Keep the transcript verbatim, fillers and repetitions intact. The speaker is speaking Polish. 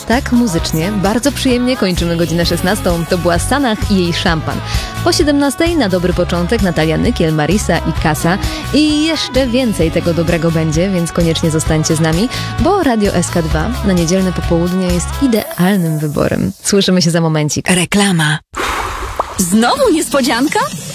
tak muzycznie, bardzo przyjemnie kończymy godzinę szesnastą. To była Sanach i jej szampan. Po siedemnastej na dobry początek Natalia Nykiel, Marisa i Kasa. I jeszcze więcej tego dobrego będzie, więc koniecznie zostańcie z nami, bo Radio S K dwa na niedzielne popołudnie jest idealnym wyborem. Słyszymy się za momencik. Reklama. Znowu niespodzianka?